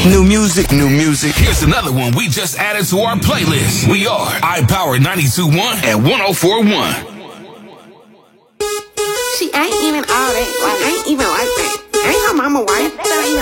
New music, new music. Here's another one we just added to our playlist. We are iPower 92.1 and 104.1. She ain't even all that. Like, ain't even like that. Ain't her mama white. That ain't